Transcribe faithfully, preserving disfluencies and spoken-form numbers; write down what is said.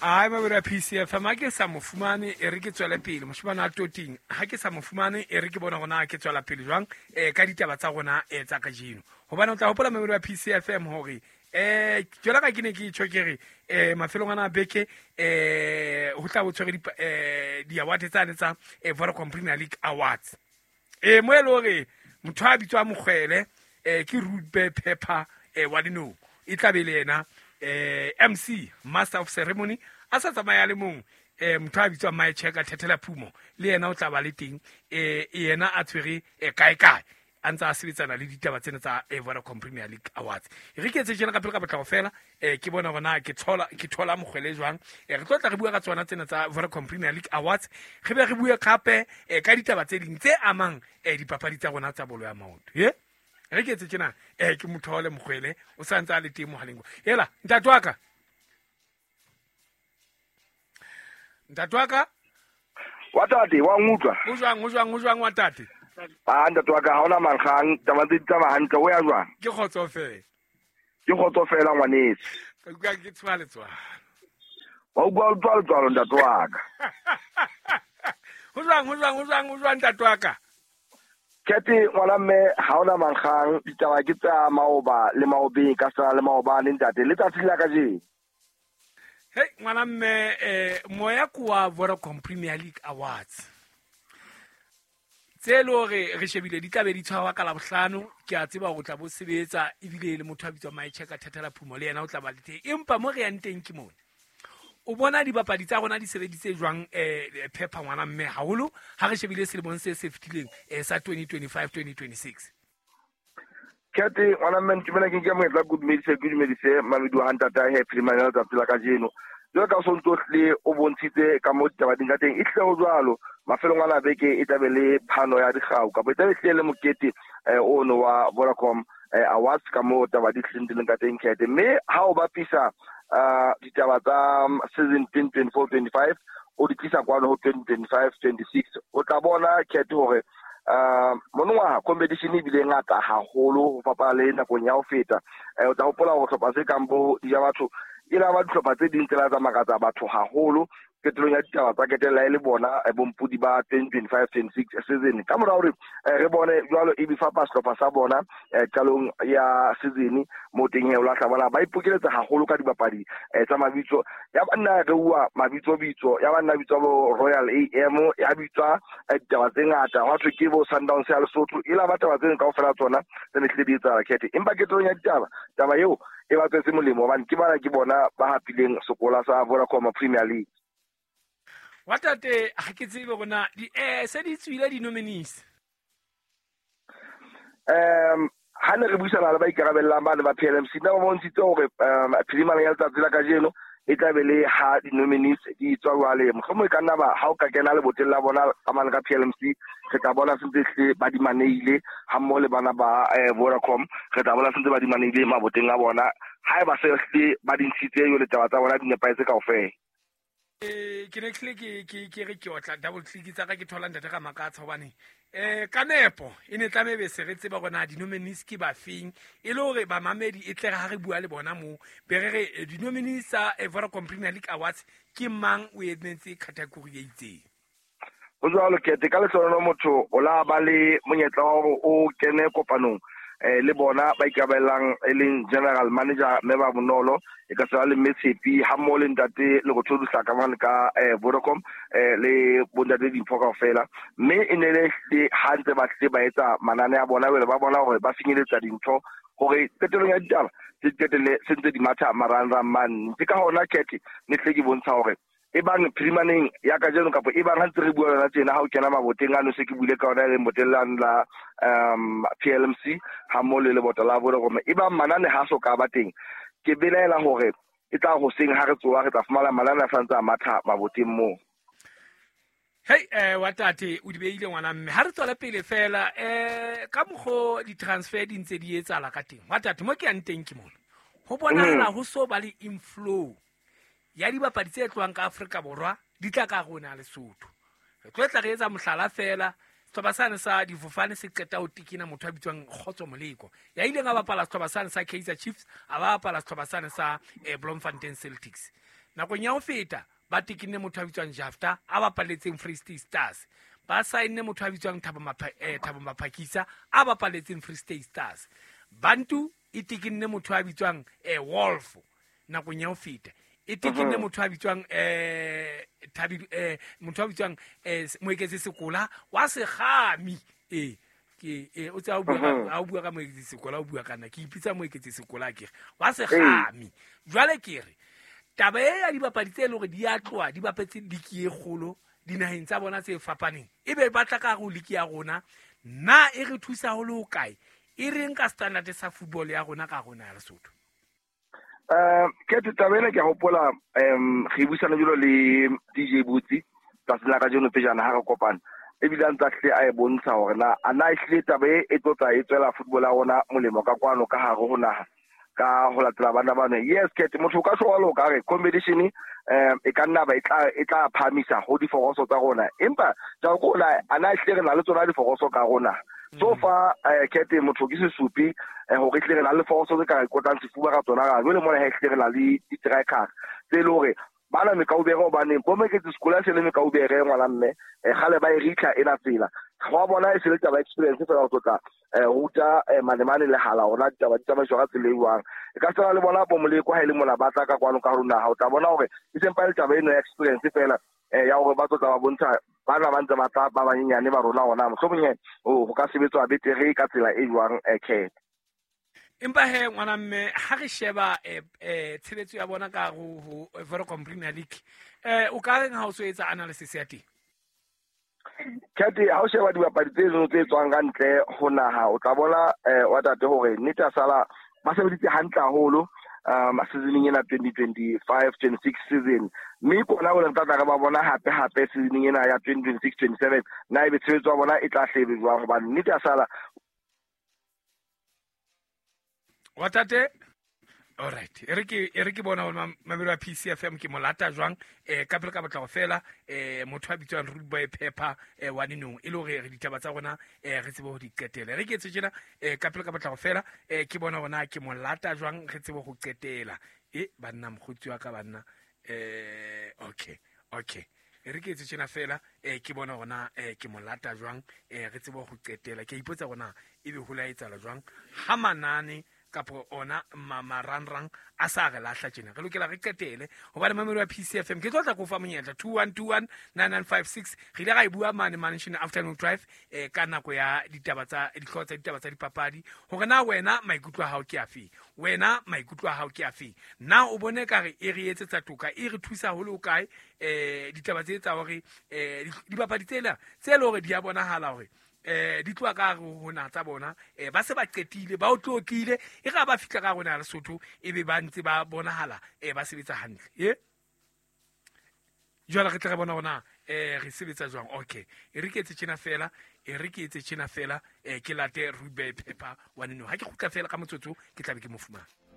ai mabere a P C F ma ke sa mofumane e re ke tswela pele moshimana a toting ha ke sa mofumane e re ke bona gona ke tswela pele jwang e ka ditaba tsa gona e tsa ka jeno hobane o tla hopola mabere a P C F M hore eh jwela ka ke ne ke itshokere eh mafelong ana beke eh ho tla botswere di eh di awards tsane tsa Vodacom Premier League Awards eh mo e lore motho a bitswa mogwele eh ke Rude Pepper eh wa dino e tla be le yena eh M C Master of Ceremony a sa tsamaya le mong eh motho a bitswa my checker Thethela Phumo le yena o tla ba le teng eh yena a tshwere e kae kae antsa a sebetsana le ditaba tsena tsa Vodacom Premier League Awards re ke etse jena ka pele ka batla go fela eh ke bona gona ke thola ke thola mogwele jwang eh re tlotla re bua ka tsona tsena tsa Vodacom Premier League Awards re be re bua gape eh ka ditaba tse ding tse amang eh dipapadi tsa gona tsa bolo ya maoto ye re ke etse jena eh ke mothole mogwele o sa ntse a le teng mo halengwa hela ntatwaka ntatwaka wa tate wa ngutwa o jwang o jwang o jwang wa tate a ntatwaka ha ona mankgang taba tse tsa mahantle o ya jwang ke kgotsofela ke kgotsofela ngwanetse ka ka ke tswa le tswa wa bua o tswa le tswa ntatwaka o jwang o jwang o jwang o jwang ntatwaka kete ngwana mme ha ona mankgang ditaba ke tsa maoba le maobeng ka sa le maoba le ntate le tsa tsila ka je hey ngwana mme eh moya kwa Vodacom Premier League Awards tselo re re shebile di tlabe di tshwa ka la bohlano ke a tseba go tla bo sebetsa e bile le motho a bitswa my checker Thethela Phumo le yena o tla ba le teng empa mo re yang teng ke mona o bona dibapadi tsa rona di sebeditse jwang eh Pepper ngwana mme haholo ha re shebile selemong se se fetileng eh sa twenty twenty-five twenty twenty-six kete ngwana mme ke bona ke ke mo etla good medicine good medicine mamedu ha ntata he primal tsa tsela ka jeno jo ka so ntsohle o bontshitse ka mo taba ding ka teng e hle go jwalo mafelong a la beke e tabele phano ya digau ka botsa le le mokete eh ono wa Vodacom Awards ka mo taba di hlindileng ka teng kete mme ha o bapisa uh ditaba tsa season twenty twenty-four twenty-five o di tlisa kwa no twenty twenty-five twenty-six o tla bona kete hore uh monongwa competition e bile ngata haholo ho fapana le nakong ya ho feta o tla hopola go tlhopha se kampo di ya batho e la ba ditlhopha tse ding tsela tsa makatsa batho haholo ketelong ya ditaba tsa ketela le bona bompudi ba twenty twenty-five twenty-six season ka mora hore re bone jwalo e bifapa setlhopha sa bona qalong ya season mo teng he o la tlabana ba ipokeletsa haholo ka dibapadi tsa mabitso ya banna re bua mabitso bitso ya banna bitso bo Royal A M ya bitsa ditaba tse ngata wa thwe ke bo Sundowns ya Lesotho e la ba taba tse ka ofela tsona tse ne tle di etsa kete empa ketelong ya ditaba taba eo e ba tsetse molemo hobane ke bana ke bona ba hapileng sekola sa Vodacom Premier League wa tate ha ke tsebe gona di eh se di tswile di nominees um ha ne re buisana le ba ikarabellang ba le ba P L M C na ba bontshitse hore um Premier ya tsatsi la ka jeno e tla be le ha di nominees di tswa wale mohlomong ka nna ba ha o ka kena le boteng la bona ka mane ka P L M C re tla bona sentse ba di maneile ha mo le bana ba Vodacom re tla bona sentse ba di maneile maboteng a bona ha e ba se ba di ntshitse yo le taba tsa bona di nepaetse kaofela eh ke ne tle ke ke ke re ke otla double click tsa ka ke thola ntate ga makatsa hobane eh ka nepo e ne tla mebe se re tseba gona di nominees ke ba feng e le hore ba mamedi e tle ga re bua le bona mo be re re di nominees tsa Vodacom Premier League Awards ke mang o emetse category e itseng o jwalo kete ka le tsona motho o la ba le monyetla wa o kene kopanong eh le bona ba ikabelang e leng general manager Meba Bonolo e ka tsala le Metshepi ha mo le ntate le go tshodiša ka mane ka Vodacom eh le bondate di phoka fela mme e ne le hantse ba tle ba etsa manane a bona ba bona hore ba finyeletsa dintho hore petelong ya ditaba se tetele sentse di matha maranga man ke ka hona kete ne tle ke bontsha hore e bang primaneng ya ka jeno kapo e bang ha ntse re bua lona tsena ha o kena maboteng a no se ke buile ka ona le motellang la um P L M C ha mo le le botala la Vodacom e bang manane ha so ka ba teng ke belaela hore e tla go seng ha re tsoa re tla fumana manane a santsa matha maboteng mo hey eh wa tate o di beile ngwana mme ha re tswela pele fela eh ka mogho di transfer di ntse di etsala ka teng wa tate mo ke ya nteng ke mona ho bonahala ho so ba le inflow ya di bapadi tse tloang ka Afrika Borwa di tla ka rona Lesotho re tlo tla re etsa mohlala fela Stobasane sa difofane se qeta ho tikina motho a bitswang Khotso Moleko ya ile nga bapala Stobasane sa Kaizer Chiefs a ba bapala Stobasane sa eh, Bloemfontein Celtics nakong ya ho feta ba tekinne motho a bitswang Jafta a bapaletseng Free State Stars, ba sainne motho a bitswang Thabo Maphakisa a bapaletseng Free State Stars. Bantu e tekinne motho a bitswang Wolf nakong ya ho feta, e tekinne motho a bitswang eh Thabi eh motho a bitswang Moeketsi Sekola wa Segami. eh ke e o tsa o bua a o bua ka Moeketsi Sekola, o bua kana ke ipitsa Moeketsi Sekola ke wa Segami. Jwale ke re taba e ya dibapadi tse le gore di a tloa di bapetse liki e kgolo dinaheng tsa bona tse fapaneng, ebe ba tla ka go liki ya rona na e re thusa go le ho kae, e reng ka standard sa football ya rona ka rona ya Lesotho? Uh, ke ttabena ke hopola um re buisana jolo le D J Butsi tsa sela ka jeno pejana ha re kopana, e bile ntse hle a e bontsha hore na ana e hle tabe e tlotla e tswela football ya rona molemo ka kwano ka hare ho naha ka ho latela bana bana. Yes ke motho ka shwalo ka re competition um e ka nna ba e tla e tla phamisa ho diforoso tsa rona, empa ja go la ana e hle re na le tsona diforoso ka rona. So far ke te motho ke sesupi ho re tle re na le foroso tse ka re kotang sefuba ka tsona ga jole mona he hle re na le di-striker tse le hore bana me ka ubere obane bo Moeketsi Sekola se le me ka ubere ngwana mme gale ba e ritla ena tsela go bona e se le taba experience fela go tla ruta manemane le hala ona ditaba di tsamaya ka tsela e buang e ka tsela le bona bo moleko ha ile mona ba tla ka kwano ka rona ha o tla bona hore e sempa le taba eno experience fela ya hore ba tla ba bontsha bana ba ntse ba tla ba banyenyane ba rona ona mo somonye o go ka sebetswa betere ka tsela e buang ket. Empa he ngwana mme ha re sheba eh tshebetso ya bona ka go Vodacom Premier League, eh o ka reng ha o so etsa analysis ya teng? Kati ha o sheba dibapadi tse zo tse tswang ka ntle ho naha o tla bona wa tate hore Nita Sala ba sebeditse hantle haholo um seasoning ena twenty twenty-five twenty-six season, mme kona go ntata ka ba bona hape hape seasoning ena ya twenty twenty-six twenty-seven na e be tshebetso wa bona e tla hlebe jwang ba Nita Sala watate. Alright, e re ke e re ke bona hore mamelo ya P C F M ke molata jwang eh ka pele ka batla go fela eh motho a bitswang Rude Boy Pepper eh wa dinong e le hore re ditaba tsa rona eh re tsebe ho di qetela, re ke etse tjena eh ka pele ka batla go fela eh ke bona bona ke molata jwang re tsebe go qetela e banna mogotsi wa ka banna eh okay okay e re ke etse tjena fela eh ke bona bona eh ke molata jwang eh re tsebe go qetela ke ipotsa bona e be ho la etsala jwang ha manane kapo ona marangrang a sa re lahla tjena re lokela re qetele ho ba le mamelo ya P C F M ke tlotla go fa monyetla two one two one nine nine five six re ile ga e bua mane mansion afternoon drive eh ka nako ya ditaba tsa ditlhotsa tsa ditaba tsa dipapadi hore na wena maikutlo a hao ke afi, wena maikutlo a hao ke afi, na o bone ka re e re etsetsa toka e re thusa ho le o kae eh ditaba tse tsa hore eh dipapadi tsela tse le hore di a bonahala hore eh di tloa ka go na tsa bona eh ba se ba qetile ba o tlokile e ga ba fitla ka rona Lesotho e be ba ntse ba bonahala eh ba sebetsa hantle eh jwale re tle re bona bona eh re sebetsa jwang. Okay e re ke etse tjena fela e re ke etse tjena fela eh ke late Rude Boy Pepper wa nno ha ke gutla fela ka motsotso ke tla be ke mo fumana.